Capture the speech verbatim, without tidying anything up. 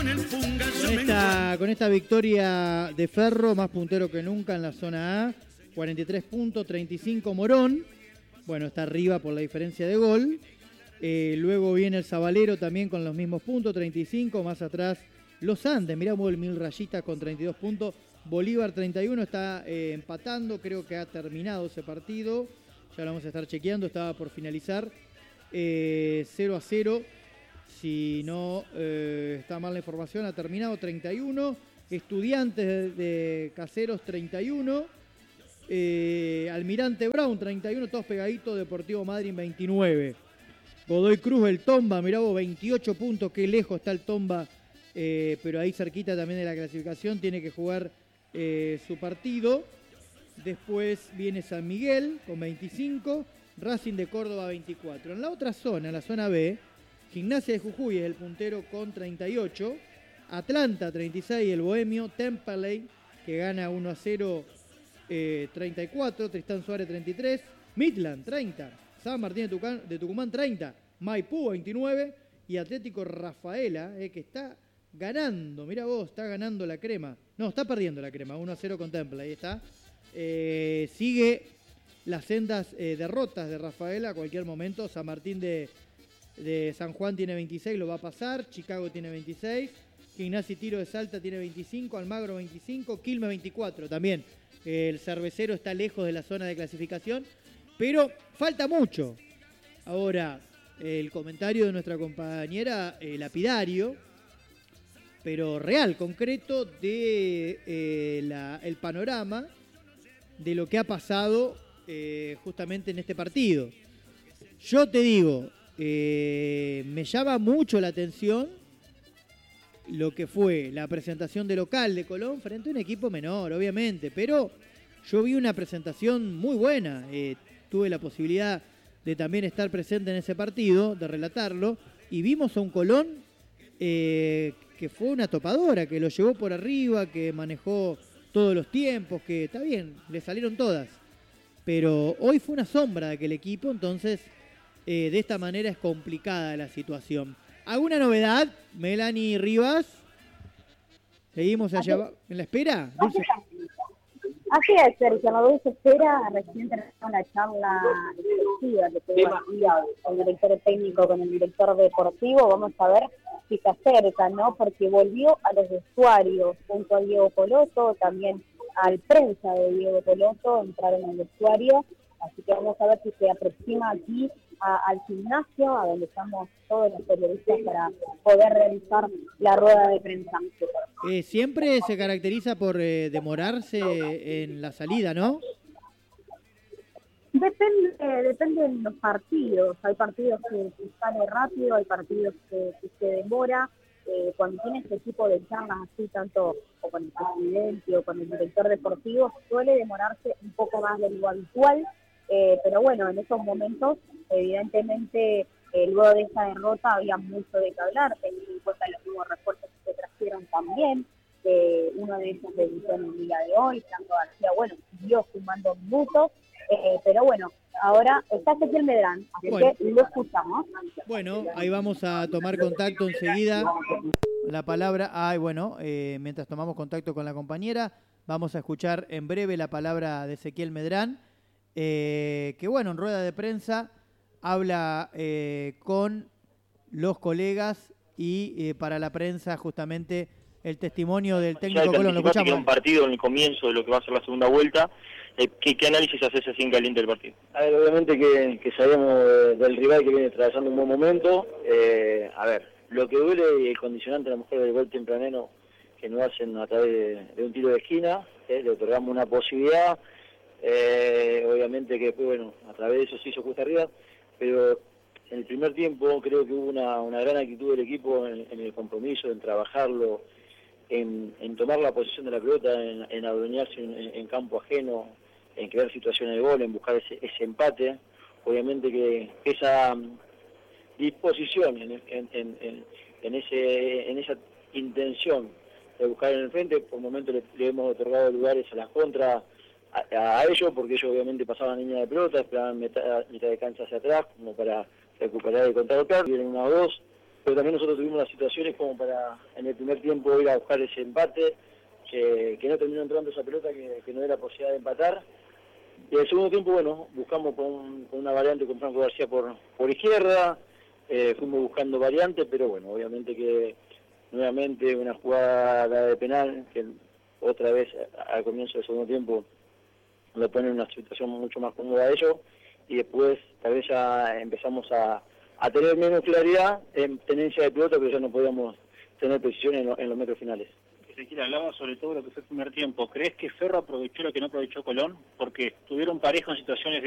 Con esta, con esta victoria de Ferro, más puntero que nunca en la zona A, cuarenta y tres puntos, treinta y cinco Morón, bueno, está arriba por la diferencia de gol. Eh, luego viene el Sabalero también con los mismos puntos, treinta y cinco, más atrás Los Andes, mirá, el Mil Rayitas con treinta y dos puntos, Bolívar treinta y uno, está eh, empatando, creo que ha terminado ese partido, ya lo vamos a estar chequeando, estaba por finalizar, eh, cero a cero, si no eh, está mal la información, ha terminado treinta y uno, Estudiantes de, de Caseros treinta y uno, eh, Almirante Brown treinta y uno, todos pegaditos, Deportivo Madryn veintinueve. Godoy Cruz, el Tomba, mirá vos, veintiocho puntos, qué lejos está el Tomba, eh, pero ahí cerquita también de la clasificación, tiene que jugar eh, su partido. Después viene San Miguel con veinticinco, Racing de Córdoba veinticuatro. En la otra zona, en la zona B, Gimnasia de Jujuy es el puntero con treinta y ocho, Atlanta treinta y seis, el Bohemio, Temperley que gana uno a cero, eh, treinta y cuatro, Tristán Suárez treinta y tres, Midland treinta, San Martín de Tucumán, de Tucumán treinta, Maipú veintinueve y Atlético Rafaela, eh, que está ganando, mira vos, está ganando la crema. No, está perdiendo la crema, uno a cero con Temple, ahí está. Eh, sigue las sendas eh, derrotas de Rafaela a cualquier momento. San Martín de, de San Juan tiene veintiséis, lo va a pasar. Chicago tiene veintiséis. Gimnasia y Tiro de Salta tiene veinticinco, Almagro veinticinco, Quilmes veinticuatro también. Eh, el Cervecero está lejos de la zona de clasificación, pero falta mucho. Ahora, el comentario de nuestra compañera eh, Lapidario, pero real, concreto, de eh, la, el panorama de lo que ha pasado eh, justamente en este partido. Yo te digo, eh, me llama mucho la atención lo que fue la presentación de local de Colón frente a un equipo menor, obviamente, pero yo vi una presentación muy buena. Eh, tuve la posibilidad de también estar presente en ese partido, de relatarlo, y vimos a un Colón eh, que fue una topadora, que lo llevó por arriba, que manejó todos los tiempos, que está bien, le salieron todas. Pero hoy fue una sombra de aquel equipo, entonces eh, de esta manera es complicada la situación. ¿Alguna novedad, Melanie Rivas? ¿Seguimos allá en la espera? Dulce. Así es, Sergio, la Dulce espera. Recién terminó la charla exclusiva que tuvo aquí el director técnico con el director deportivo. Vamos a ver si se acerca, ¿no? Porque volvió a los vestuarios junto a Diego Coloto, también al prensa de Diego Coloto, entraron al vestuario. Así que vamos a ver si se aproxima aquí a, al gimnasio, a donde estamos todos los periodistas para poder realizar la rueda de prensa. Eh, siempre se caracteriza por eh, demorarse en la salida, ¿no? Depende, depende de los partidos. Hay partidos que, que sale rápido, hay partidos que, que se demora. Eh, cuando tiene este tipo de charlas así, tanto o con el presidente o con el director deportivo, suele demorarse un poco más de lo habitual. Eh, pero bueno, en esos momentos, evidentemente, eh, luego de esa derrota había mucho de qué hablar, teniendo en cuenta los nuevos refuerzos que se trajeron también. Eh, uno de ellos debutó en el día de hoy, Franco García, bueno, siguió sumando minutos, eh, pero bueno, ahora está Ezequiel Medrán, así bueno. que lo escuchamos. Bueno, ahí vamos a tomar contacto enseguida. La palabra, ay, bueno, eh, mientras tomamos contacto con la compañera, vamos a escuchar en breve la palabra de Ezequiel Medrán. Eh, que bueno, en rueda de prensa habla eh, con los colegas y eh, para la prensa justamente el testimonio del técnico Colón. Lo escuchamos. Que era un partido en el comienzo de lo que va a ser la segunda vuelta. Eh, ¿qué, ¿Qué análisis haces así en caliente del partido? A ver, obviamente que, que sabemos del rival que viene atravesando un buen momento. Eh, a ver, lo que duele y el condicionante a la mujer del gol tempranero que nos hacen a través de, de un tiro de esquina, eh, le otorgamos una posibilidad. Eh, obviamente que después, bueno, a través de eso se hizo cuesta arriba, pero en el primer tiempo creo que hubo una, una gran actitud del equipo en, en el compromiso, en trabajarlo, en, en tomar la posición de la pelota, en, en adueñarse en, en campo ajeno, en crear situaciones de gol, en buscar ese, ese empate. Obviamente que esa disposición en, en, en, en, ese, en esa intención de buscar en el frente, por momentos le, le hemos otorgado lugares a las contras A, a ellos, porque ellos obviamente pasaban línea de pelota, esperaban mitad, mitad de cancha hacia atrás como para recuperar el contragolpe, vienen uno o dos, pero también nosotros tuvimos las situaciones como para en el primer tiempo ir a buscar ese empate, que, que no terminó entrando esa pelota, que, que no era posibilidad de empatar. Y en el segundo tiempo, bueno, buscamos con, con una variante con Franco García por, por izquierda, eh, fuimos buscando variantes, pero bueno, obviamente que nuevamente una jugada de penal, que otra vez al comienzo del segundo tiempo lo pone en una situación mucho más cómoda a ellos, y después tal vez ya empezamos a, a tener menos claridad en tenencia de pelota, pero ya no podíamos tener precisión en, lo, en los metros finales. Ezequiel, hablaba sobre todo lo que fue el primer tiempo. ¿Crees que Ferro aprovechó lo que no aprovechó Colón? Porque estuvieron parejos en situaciones de